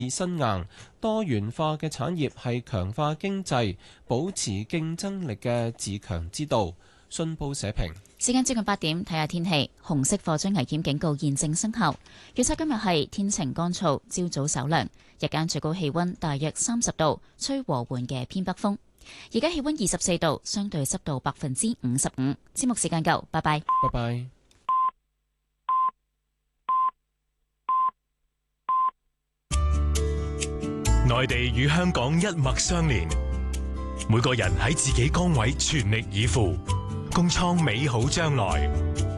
新硬，多元化嘅產業係強化經濟、保持競爭力嘅自強之道。信報社評。 時間接近8點，睇下天氣。紅色火災危險警告現正生效。預測今日係天晴乾燥，朝早稍涼，日間最高氣溫大約30度，吹和緩嘅偏北風。而家氣溫24度，相對濕度55%。節目時間夠，拜拜。 拜拜。 內地與香港一脈相連，每個人喺自己崗位全力以赴，共創美好將來。